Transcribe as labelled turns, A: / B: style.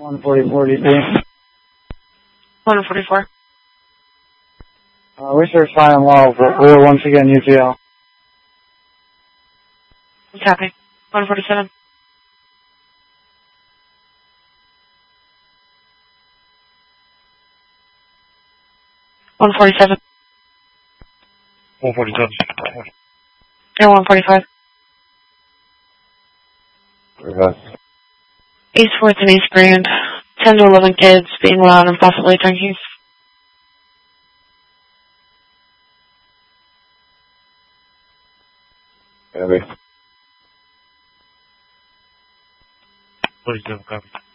A: 140-43.
B: 144.
A: We search fire and wall or once again UGL.
B: What's happening? 147. One 47.
C: 147.
B: And 145.
C: Reverse.
B: East 4th and East Grand. 10 to 11 kids being loud and possibly drinking.
C: Heavy. 47, copy.